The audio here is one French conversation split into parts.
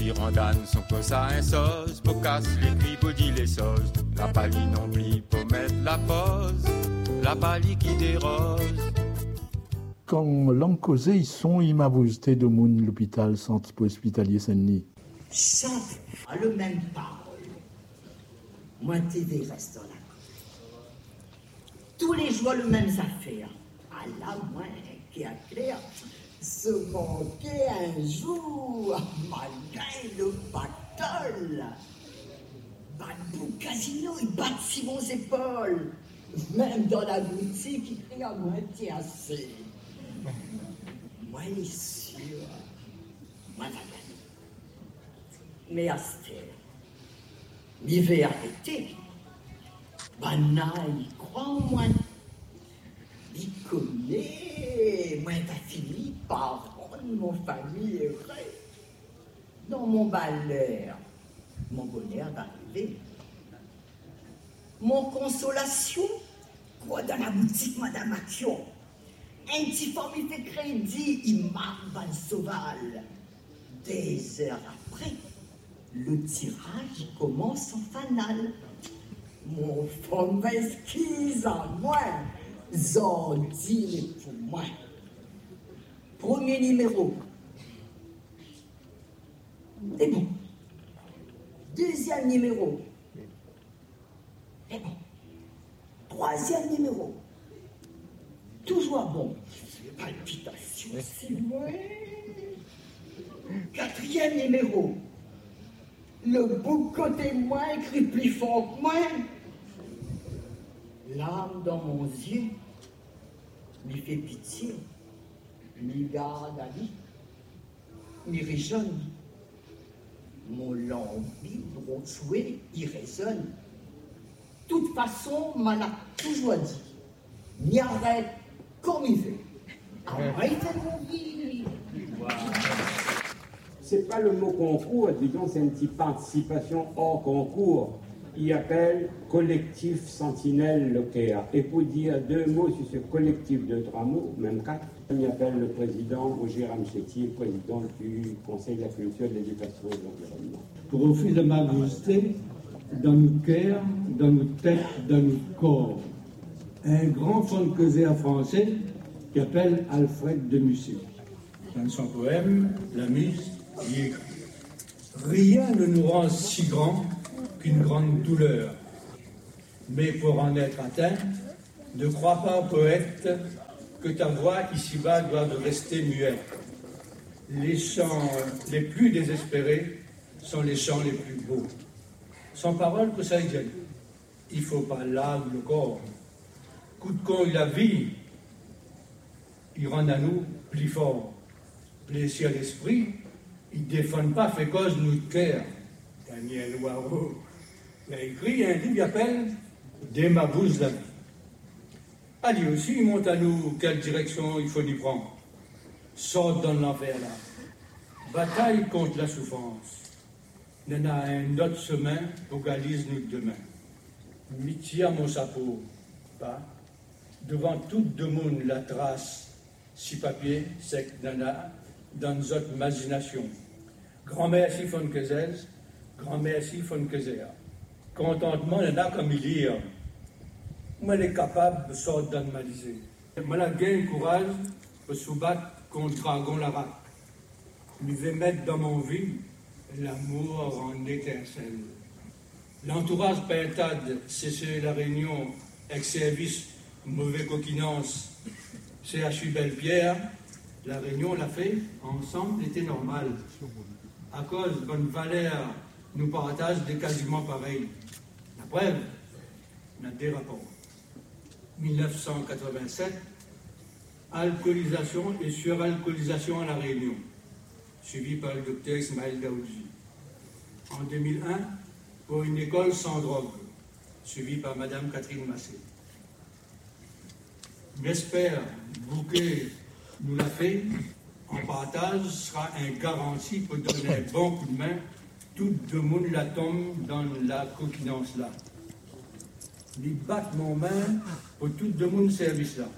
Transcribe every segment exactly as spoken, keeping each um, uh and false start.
Girandane, son cosa un sauce, pour casse les cris, pour dire les sauces. La palie non plie, pour mettre la pause, la palie qui dérose. Quand l'homme causait, ils sont, il m'a visité de mon l'hôpital, centre hospitalier Saint-Denis. Chaque fois, le même parole. Moi, T V reste dans la cour. Tous les jours, le même affaire. À la moins, qui a clair, se manquer un jour, malgré le battle. Badou Casino, il bat Simon épaules. Même dans la boutique, il crie à moitié assez. Moi, il est sûr. Moi, va gagner. Mais Astère, il va arrêter. Bana, il croit en moi. Il connaît. Moi, t'as fini par rendre mon famille heureux. Dans mon malheur, mon bonheur va arriver. Mon consolation, quoi dans la boutique, Madame Action. Un petit forme, il fait crédit, il marque Van Sauval. Des heures après, le tirage commence en fanal. Mon femme esquisse à moi, Zandine pour moi. Premier numéro. C'est bon. Deuxième numéro. C'est bon. Troisième numéro. Toujours bon. Palpitation, c'est moi. Quatrième numéro. Le bout côté moi écrit plus fort que moi. L'âme dans mon yeux m'y fait pitié, m'y garde à vie, m'y résonne. Mon l'envie de jouer, il résonne. De toute façon, m'en a toujours dit, m'y arrête comme il veut. Arrête mon vie. C'est pas le mot concours, disons, c'est une petite participation hors concours. Il appelle collectif Sentinelle Le Caire. Et pour dire deux mots sur ce collectif, deux, trois mots, même quatre, il appelle le président Ogiram Chétier, président du Conseil de la culture, de l'éducation et de l'environnement. Pour offrir de ma majesté, dans nos cœurs, dans nos têtes, dans nos corps, un grand fonds français qui appelle Alfred de Musset. Dans son poème, La Muse, il écrit « Rien ne nous rend si grand qu'une grande douleur. Mais pour en être atteint, ne crois pas, poète, que ta voix ici-bas doive rester muette. Les chants les plus désespérés sont les chants les plus beaux. Sans parole que ça y vienne. Il faut pas l'âme, le corps. Coup de con, la vie, il rend à nous plus forts. Blessés à l'esprit, ils ne défendent pas fait cause nous de cœur. Daniel Waro il a écrit un livre qui appelle Des Mabouses la vie. Allez aussi, il montre à nous quelle direction il faut y prendre. Sorte dans l'enfer là. Bataille contre la souffrance. Il y en a un autre chemin pour galise nous demain. Mitié à mon chapeau, pas. Devant tout le monde la trace, si papier, c'est que dans la, dans notre imagination. Grand merci von Kezels, grand merci von Kezer. Contentement, il y en a comme il lire. Moi, elle est capable de sortir d'animaliser. Moi, la gain courage pour se battre contre Dragon Larac. Je vais mettre dans mon vie l'amour en étincelle. L'entourage pintade, c'est chez la Réunion, ex-service, mauvais coquinance, C H U Belle-Pierre, la Réunion l'a fait, ensemble, était normal. À cause bonne valeur, nous partage des quasiment pareils. La preuve, on a des rapports. mille neuf cent quatre-vingt-sept, alcoolisation et suralcoolisation à la Réunion, suivi par le docteur Ismaël Daoudji. En deux mille un, pour une école sans drogue, suivi par Madame Catherine Massé. J'espère, Bouquet nous l'a fait, en partage sera un garantie pour donner un bon coup de main. Tout le monde la tombe dans la coquinance là. Ils battent mon main pour tout le monde service là.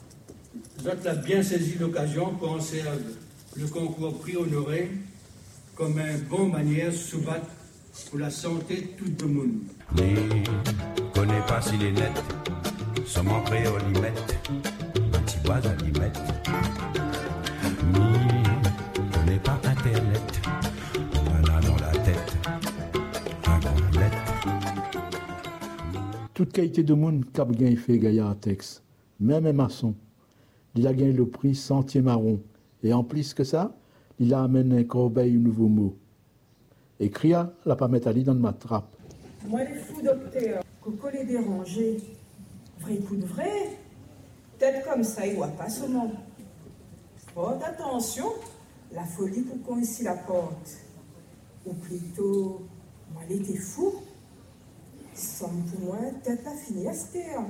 Vous avez bien saisi l'occasion pour en servir le concours prix honoré comme un bon manière se battre pour la santé de tout le monde. Ni connais pas si les nets sont en créole y mettent un petit bois à y mettre. Ni connais pas internet, voilà dans la tête un grand lettre. Toute qualité de monde qui a gagné fait Gaillard texte, même un maçon, il a gagné le prix Sentier Marron. Et en plus que ça, il a amené un corbeil un nouveau mot. Et Cria l'a pas mettre à lui dans ma trappe. Moi, les fous docteurs, Coco les déranger. Vrai coup de vrai. Peut-être comme ça, il voit pas ce monde. Porte attention, la folie pour qu'on ici la porte. Ou plutôt, moi, il était fou. Somme pour moi, peut-être la fini à cette terre.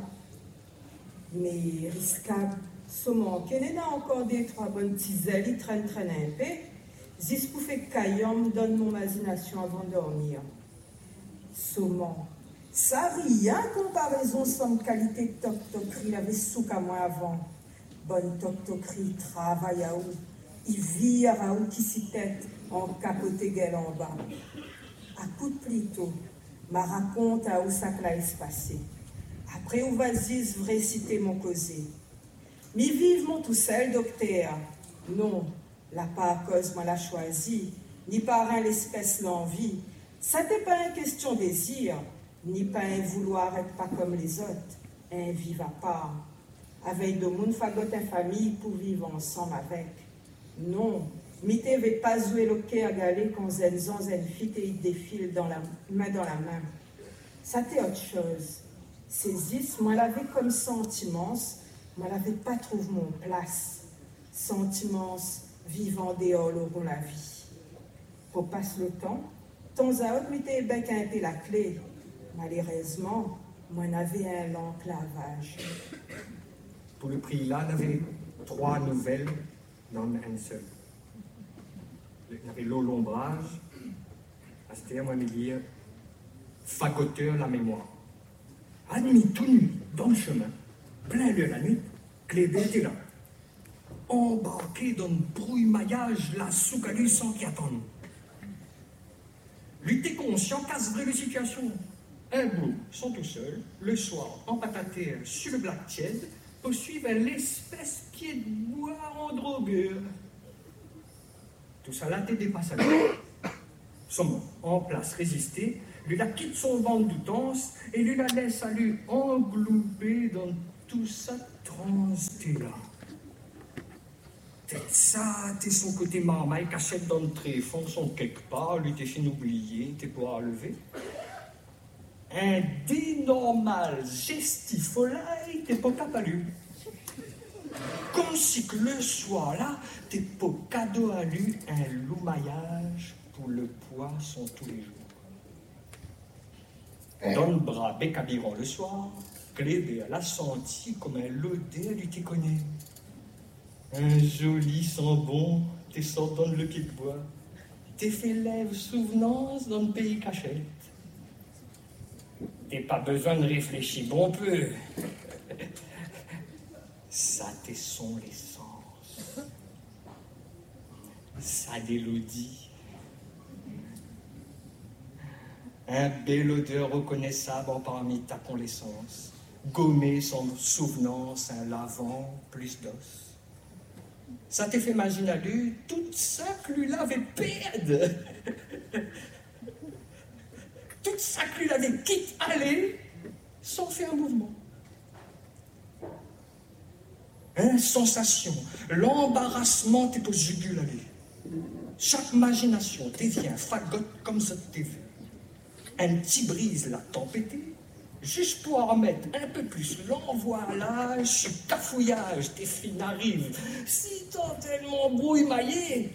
Mais risquable, ce manque, il y a encore des trois bonnes tiselles, ils traînent, traînent un peu. Zis pour faire caillon donne mon imagination avant de dormir. Saumon, ça rien comparaison sans qualité de toc-tocri, avait souk à moi avant. Bonne toc-tocri, travaille à où, il vire à où qui s'y tête, en capoté gueule en bas. À coup de plutôt, ma raconte à où ça cela est passé. Après, où vas-y, vrai citer mon causé. Mi vivement tout seul, docteur. Non, la pas à cause moi l'a choisi, ni par un l'espèce l'envie. Ça n'est pas une question désir, ni pas un vouloir être pas comme les autres, un vivre à part. Avec de monde fagote en famille pour vivre ensemble avec. Non, mi te vais pas jouer le cœur galé quand zen zan zen fit et il défile dans la main dans la main. Ça t'est autre chose. Saisis, moi l'avais comme sentiments, moi l'avais pas trouvé mon place. Sentiments vivant dehors pour la vie. Pour passer le temps, temps à autre, m'était bec un peu la clé. Malheureusement, moi n'avais un lent clavage. Pour le prix là, il y avait trois nouvelles dans un seul. Il y avait l'eau l'ombrage, c'était moi me dire fagoteur la mémoire. Admis tout nu dans le chemin, plein de la nuit, Clébé était là. Embarqué dans le brouille-maillage, la soucalue sans qui attendre. Lui était conscient qu'à ce vrai de situation. Un bout sont tout seuls, le soir, en patater sur le black tiède, poursuivent l'espèce pied de bois en drogueur. Tout ça là, t'es dépassé. Son en place résisté, lui la quitte son ventre d'outance et lui la laisse à lui engloubé dans tout ça transe là. Peut-être ça, t'es son côté marmaille, cachette dans le tréfonds, sont quelque part, lui t'es fait oublier, t'es pour lever. Un dénormal gestifolaille, t'es pas capable. Comme si que le soir là, t'es pas cadeau à lui un loumaillage pour le poisson tous les jours. Dans le bras bécabiron le soir, Clébé l'a senti comme un lodé lui t'es connu. Un joli sang bon, t'es sortant de le pied de bois. T'es fait lève souvenance dans le pays cachette. T'es pas besoin de réfléchir bon peu. Ça t'es son l'essence. Ça d'élodie. Un bel odeur reconnaissable parmi ta convalescence. Gommé sans souvenance, un lavant plus d'os. Ça t'est fait imaginer à lui, tout ça que lui l'avait perdre. Tout ça que lui l'avait quitte aller sans faire un mouvement. Une sensation, l'embarrassement t'est pour jugule à lui. Chaque imagination devient fagotte comme ça t'es vu. Un petit brise la tempêté. Juste pour en remettre un peu plus l'envoilage, cafouillage, tes filles arrivent, si tant tellement brouille maillé.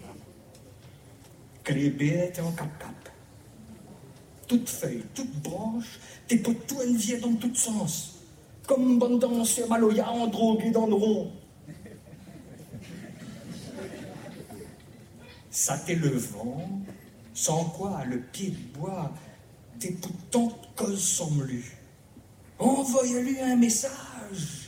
Clébé était en cap-cap. Toute feuille, toute branche, t'es pas tout envié dans tous sens. Comme bon danseur maloya en drogué dans le rond. Ça t'est le vent, sans quoi le pied de bois, t'es pour tant de causes semblue. Envoie-lui un message.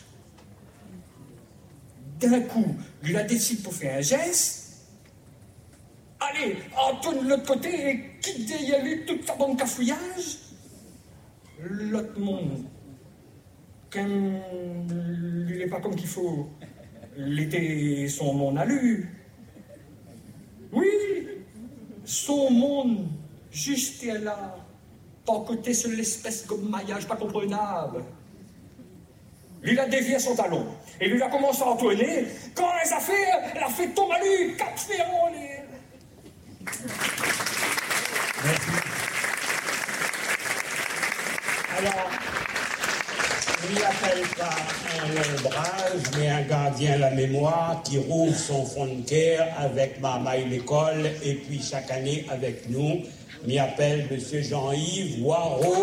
D'un coup, lui la décide pour faire un geste. Allez, Antoine de l'autre côté et quitte derrière lui toute sa bande cafouillage. L'autre monde, quand il n'est pas comme qu'il faut, l'été, son monde a lu. Oui, son monde, juste et là, pas côté sur l'espèce de maillage pas comprenable. Lui, il a dévié son talon. Et lui, il a commencé à entonner. Quand les affaires, elle a fait tomber à lui, quatre ferrons, les... Merci. Alors, on n'y appelle pas un ombrage, mais un gardien de la mémoire qui rouvre son fond de cœur avec Marmaille l'école et puis chaque année avec nous. On y appelle M. Jean-Yves Waro.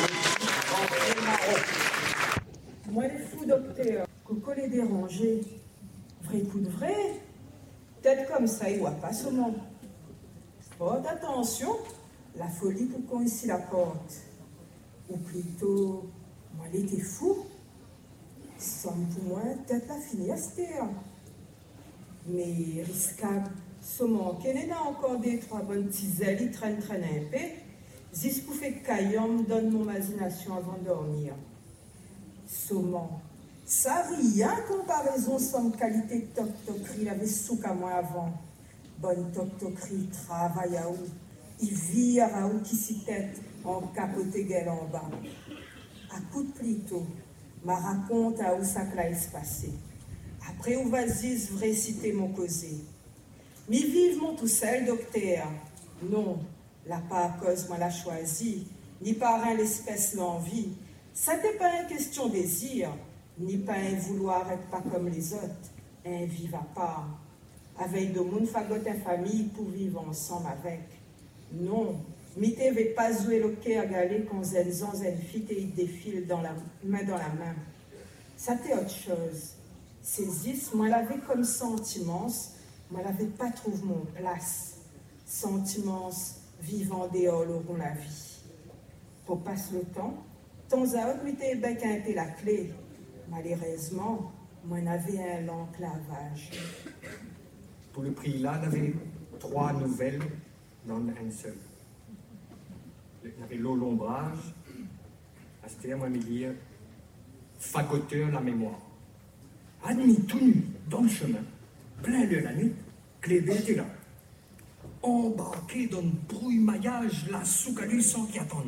Moi, les fous docteurs, Coco les déranger, vrai coup de vrai, peut-être comme ça, il voit pas seulement. Faites attention, la folie pour qu'on ici la porte. Ou plutôt, moi, il était fou. Somme pour moi, peut-être la finir, c'était. Mais risquable, seulement, qu'elle est là encore des trois bonnes petites ailes, il traîne, traîne un peu. Zis pour faire caillon, me donne mon imagination avant de dormir. Seulement, ça rien comparaison sans qualité de toc-tocri, il avait souk à moi avant. Bonne toc-tocri, travaille à où, il vire à où qui s'y tête, en capoté gueule en bas. À coup de plutôt, m'a raconte à où ça classe se passer. Après, où vas-y, vrai citer mon causé. Mi vivement tout seul, docteur. Non, la pas à cause, moi l'a choisi, ni par un l'espèce l'envie. Ça n'est pas une question désir, ni pas un vouloir être pas comme les autres, un vivre à part. Avec de monde fagote en famille pour vivre ensemble avec. Non, mi t'avais pas joué le cœur galé quand zen zan zen fit et il défile dans la main dans la main. Ça t'est autre chose. Saisis, moi l'avais comme sentiments, moi l'avais pas trouvé mon place. Sentiments vivant dehors l'auront la vie. Pour passer le temps, temps à autre, m'était bec un peu la clé. Malheureusement, moi n'avais un long clavage. Pour le prix là, il y avait trois nouvelles dans un seul. Il y avait l'eau l'ombrage, c'était moi me dire fagoteur la mémoire. Admis tout nu dans le chemin, plein de la nuit, Clébé était là. Embarqué dans le brouille-maillage, la souque à lui sans qui attendre.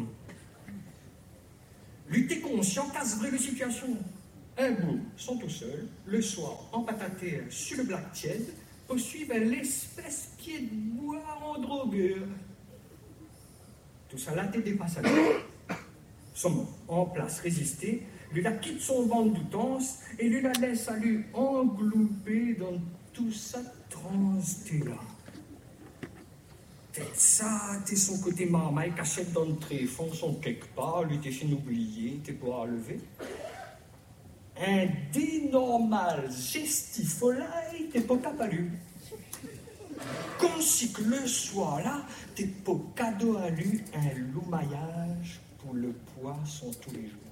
Lui était conscient qu'à ce vrai de situation. Un bout sont tout seuls, le soir, empatatés sur le black tiède, poursuivent l'espèce pied de bois en drogueur. Tout ça là t'est dépassé. Somme en place résister, lui la quitte son ventre d'outance et lui la laisse à lui englouper dans tout sa transe là. Peut-être ça, t'es son côté marmaille cachette dans le tréfonds, son quelque part, lui t'es fait oublier, t'es pour lever. Un dénormal gestifolaille, t'es pas capalu. Comme si que le soir là, t'es pour cadeau à lui un loumaillage pour le poisson tous les jours.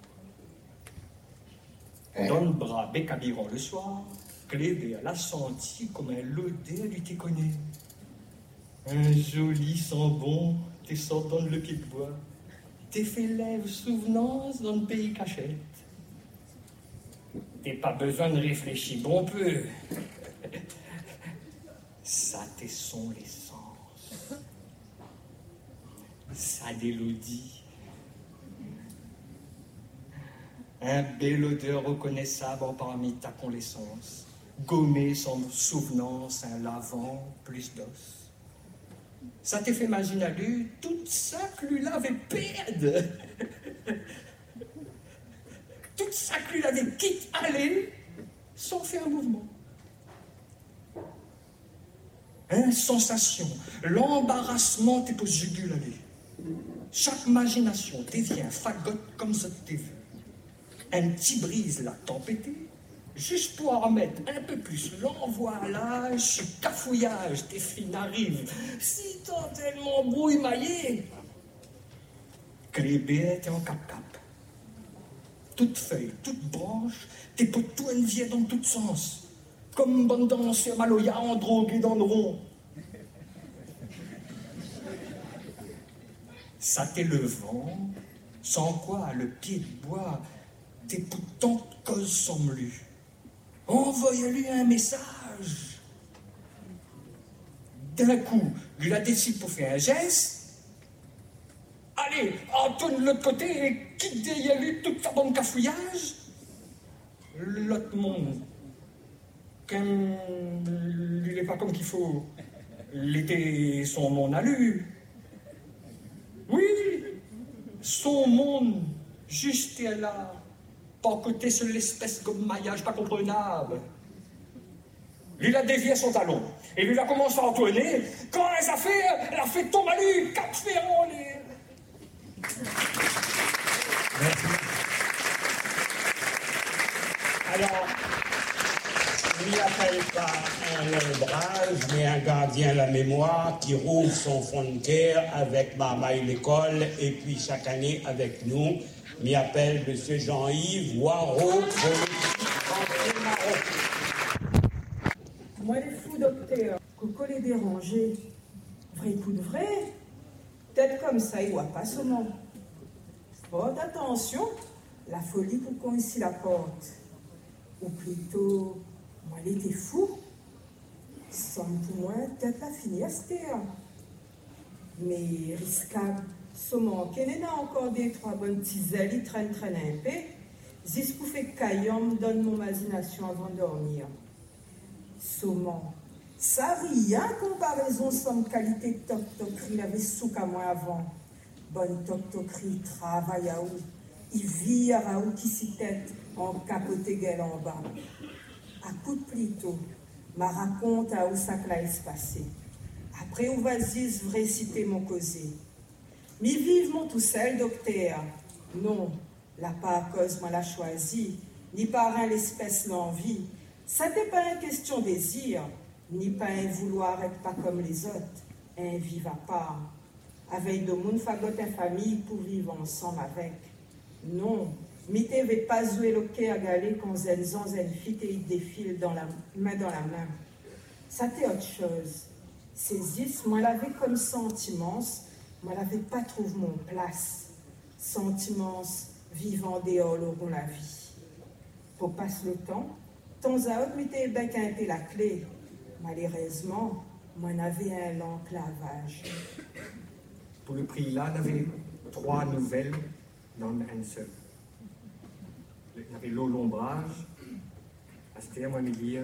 Dans le bras bécabiron le soir, Clébé l'a senti comme un lodé lui t'es connu. Un joli sang bon, t'es sortant de le pied de bois. T'es fait lève souvenance dans le pays cachette. T'es pas besoin de réfléchir bon peu. Ça t'es son l'essence. Ça d'élodie. Un bel odeur reconnaissable parmi ta convalescence. Gommé sans souvenance, un lavant plus d'os. Ça t'est fait imaginer à lui, tout ça que lui l'avait perdre. Tout ça que lui l'avait quitte aller sans faire un mouvement. Une sensation, l'embarrassement t'est au jugule à lui. Chaque imagination devient fagotte comme ça t'es vu. Un petit brise la tempête, juste pour en remettre un peu plus l'envoilage, cafouillage des filles arrive, si tant tellement brouille maillé. Clébé était en cap-cap. Toute feuille, toute branche, t'es pour tout une vie dans tout sens. Comme bonne danse maloya en drogué dans le rond. ça t'est le vent, sans quoi le pied de bois, des boutons de cause semblus. Envoie-lui un message. D'un coup, lui la décide pour faire un geste. Allez, entourne de l'autre côté et quitte derrière lui toute sa bande cafouillage. L'autre monde, quand il n'est pas comme qu'il faut, l'été, son monde a lu. Oui, son monde, juste et là, pas côté sur l'espèce de maillage pas comprenable. Lui, il a dévié son talon, et lui, il a commencé à entonner. Quand elle a fait, elle a fait tomber à lui, quatre ferrons en l'air. Alors, il n'y appelle pas un ombrage, mais un gardien de la mémoire qui rouvre son fond de cœur avec Marmaille l'école et puis chaque année avec nous. M'y appelle M. Jean-Yves Waro. Moi, les fous docteurs, Coco les déranger, vrai coup de vrai, peut-être comme ça, il voit pas seulement. Faites attention, la folie pour qu'on ici la porte. Ou plutôt, moi, elle était fou. Somme pour moi, peut-être la fini à cette terre. Mais risquable, seulement, qu'elle en a encore des trois bonnes petites ailes, ils traînent, traînent un peu. Zis pour faire caillon me donne mon imagination avant de dormir. Seulement, ça rien comparaison somme qualité de toc-tocri, il avait souk à moi avant. Bonne toc-tocri, travail à où, il vire à où qui s'y tête, en capoté gueule en bas. À coup de plutôt, ma raconte à où ça cela est passé. Après, où vas-y, vrai citer mon causé. Mi vivement tout seul, docteur. Non, la pas à cause moi l'a choisi, ni par un l'espèce l'envie. Ça n'est pas une question désir, ni pas un vouloir être pas comme les autres, un vivre à part. Avec de monde fagote en famille pour vivre ensemble avec. Non, mi te vais pas jouer le cœur à galer quand zen zan zen fit et il défile dans la main dans la main. Ça t'est autre chose. Saisis, moi l'avais comme sentiments, moi l'avais pas trouvé mon place. Sentiments vivant dehors l'auront la vie. Pour passer le temps, temps à autre, mi te bec un peu la clé. Malheureusement, moi n'avais un lent clavage. Pour le prix là, il y avait trois nouvelles dans un seul. Il y avait l'eau l'ombrage, Astéa, moi, me dire,